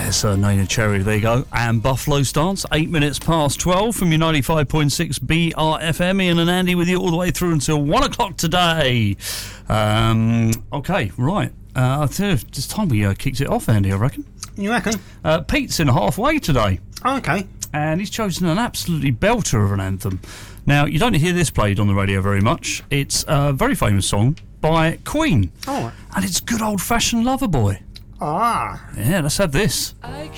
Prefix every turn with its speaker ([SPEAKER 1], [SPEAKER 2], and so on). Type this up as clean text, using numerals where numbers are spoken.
[SPEAKER 1] Yes, Neneh Cherry, there you go. And Buffalo Stance, 8 minutes past 12 from your 95.6 BRFM. Ian and Andy with you all the way through until 1 o'clock today. Okay, right. I think it's time we kicked it off, Andy, I reckon.
[SPEAKER 2] You reckon?
[SPEAKER 1] Pete's in halfway today.
[SPEAKER 2] Oh, okay.
[SPEAKER 1] And he's chosen an absolutely belter of an anthem. Now, you don't hear this played on the radio very much. It's a very famous song by Queen.
[SPEAKER 2] Oh.
[SPEAKER 1] And it's good old-fashioned Loverboy.
[SPEAKER 2] Ah.
[SPEAKER 1] Yeah, let's have this.